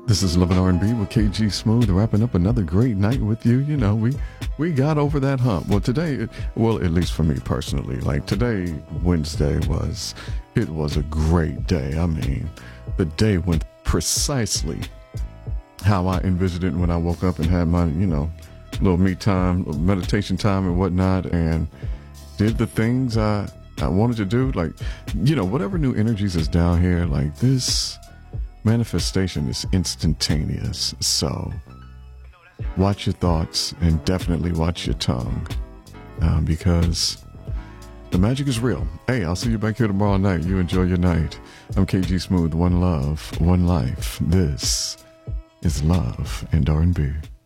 This is Love and R&B with KG Smooth, wrapping up another great night with you. You know, we got over that hump. Well, today, well, at least for me personally, like today, Wednesday it was a great day. I mean, the day went precisely how I envisioned it when I woke up and had my, little me time, meditation time and whatnot, and did the things I wanted to do. Like, whatever new energies is down here, like this manifestation is instantaneous. So watch your thoughts and definitely watch your tongue, because the magic is real. Hey, I'll see you back here tomorrow night. You enjoy your night. I'm KG Smooth. One love, one life. This is Love and R&B.